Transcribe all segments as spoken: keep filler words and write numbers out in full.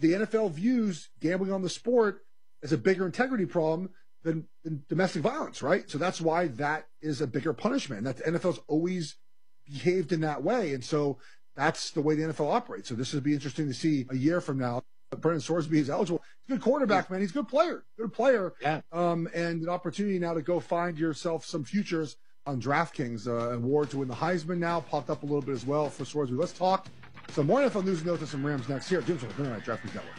the N F L views gambling on the sport as a bigger integrity problem than, than domestic violence, right? So that's why that is a bigger punishment. And that the N F L's always behaved in that way. And so that's the way the N F L operates. So this would be interesting to see a year from now. Brendan Sorsby is eligible. He's a good quarterback, man. He's a good player. Good player. Yeah. Um, and an opportunity now to go find yourself some futures on DraftKings. Uh, award to win the Heisman now popped up a little bit as well for Sorsby. Let's talk some more N F L news and notes and some Rams next here. Jim Schwartz, DraftKings Network.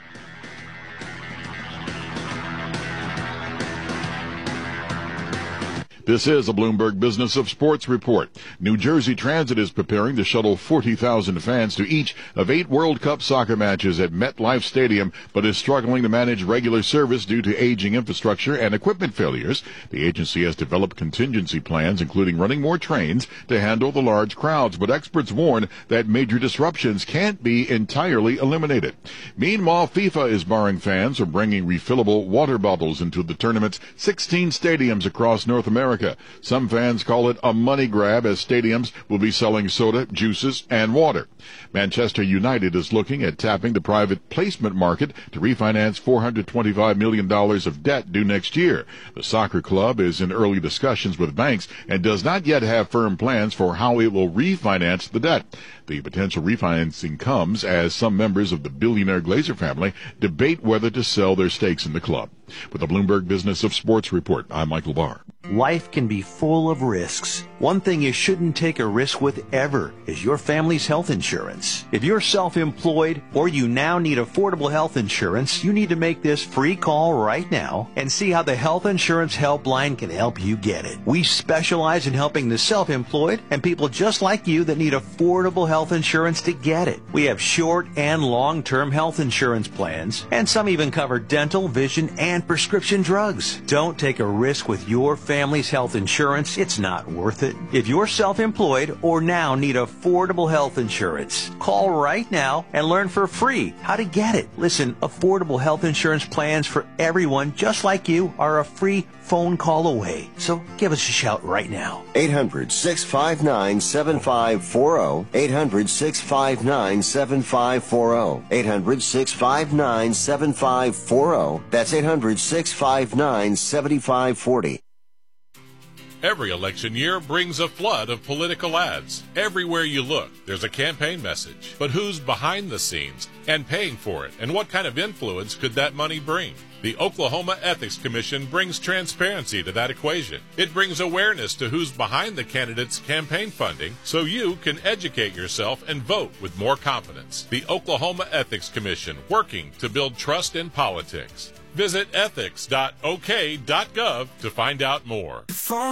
This is a Bloomberg Business of Sports report. New Jersey Transit is preparing to shuttle forty thousand fans to each of eight World Cup soccer matches at MetLife Stadium, but is struggling to manage regular service due to aging infrastructure and equipment failures. The agency has developed contingency plans, including running more trains to handle the large crowds, but experts warn that major disruptions can't be entirely eliminated. Meanwhile, FIFA is barring fans from bringing refillable water bottles into the tournament's sixteen stadiums across North America. Some fans call it a money grab, as stadiums will be selling soda, juices, and water. Manchester United is looking at tapping the private placement market to refinance four hundred twenty-five million dollars of debt due next year. The soccer club is in early discussions with banks and does not yet have firm plans for how it will refinance the debt. The potential refinancing comes as some members of the billionaire Glazer family debate whether to sell their stakes in the club. With the Bloomberg Business of Sports report, I'm Michael Barr. Life can be full of risks. One thing you shouldn't take a risk with ever is your family's health insurance. If you're self-employed or you now need affordable health insurance, you need to make this free call right now and see how the Health Insurance Helpline can help you get it. We specialize in helping the self-employed and people just like you that need affordable health insurance to get it. We have short and long-term health insurance plans, and some even cover dental, vision, and prescription drugs. Don't take a risk with your family's health insurance. It's not worth it. If you're self-employed or now need affordable health insurance, call right now and learn for free how to get it. Listen, affordable health insurance plans for everyone just like you are a free phone call away. So give us a shout right now. eight hundred, six five nine, seven five four zero. eight hundred, six five nine, seven five four zero. eight hundred, six five nine, seven five four zero. That's eight hundred, six five nine, seven five four zero. Every election year brings a flood of political ads. Everywhere you look, there's a campaign message. But who's behind the scenes and paying for it? And what kind of influence could that money bring? The Oklahoma Ethics Commission brings transparency to that equation. It brings awareness to who's behind the candidate's campaign funding so you can educate yourself and vote with more confidence. The Oklahoma Ethics Commission, working to build trust in politics. Visit ethics dot o k dot gov to find out more.